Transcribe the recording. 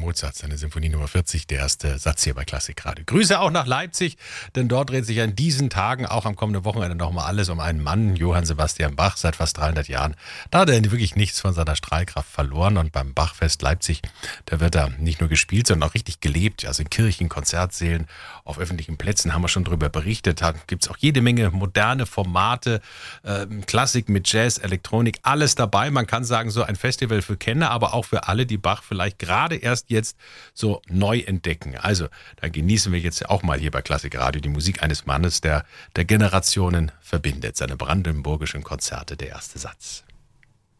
Mozart, seine Sinfonie Nummer 40, der erste Satz hier bei Klassikradio. Grüße auch nach Leipzig, denn dort dreht sich an diesen Tagen, auch am kommenden Wochenende, nochmal alles um einen Mann, Johann Sebastian Bach, seit fast 300 Jahren. Da hat er wirklich nichts von seiner Strahlkraft verloren und beim Bachfest Leipzig, da wird er nicht nur gespielt, sondern auch richtig gelebt, also in Kirchen, Konzertsälen, auf öffentlichen Plätzen, haben wir schon drüber berichtet, da gibt es auch jede Menge moderne Formate, Klassik mit Jazz, Elektronik, alles dabei. Man kann sagen, so ein Festival für Kenner, aber auch für alle, die Bach vielleicht gerade erst jetzt so neu entdecken. Also, dann genießen wir jetzt auch mal hier bei Klassikradio die Musik eines Mannes, der Generationen verbindet. Seine brandenburgischen Konzerte, der erste Satz.